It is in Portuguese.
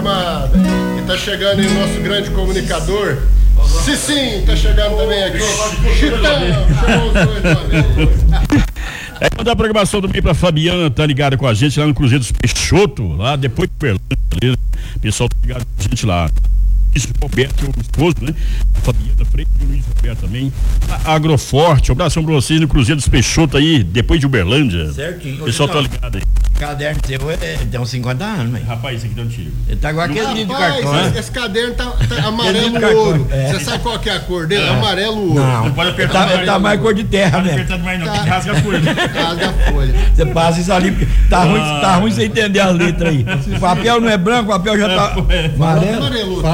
informada. E tá chegando aí o nosso grande comunicador. Sim, tá chegando também aqui. Chitão, chamou os dois de uma vez. Mandar a programação também pra Fabiana, tá ligada com a gente lá no Cruzeiro dos Peixoto, lá depois de Berlândia, o pessoal tá ligado com a gente lá. Isso, Roberto, o esposo, né? A Fabiana Freire e o Luiz Roberto também. A Agroforte, um abração pra vocês no Cruzeiro dos Peixoto aí, depois de Uberlândia. Certinho. O pessoal tá ligado aí. O caderno seu tem uns 50 anos, velho. Rapaz, esse aqui deu um tiro. Ele tá igual aquele livro de cartão, Rapaz, né? esse caderno tá amarelo cartão, ouro. é. Você sabe qual que é a cor dele? Amarelo ouro. Não, pode apertar ele tá mais cor de terra, Não né? apertando mais não, que rasga a folha. Rasga a folha. Você passa isso ali, porque tá ruim você entender as letras aí. O papel não é branco, o papel já tá amarelo. Amarelo.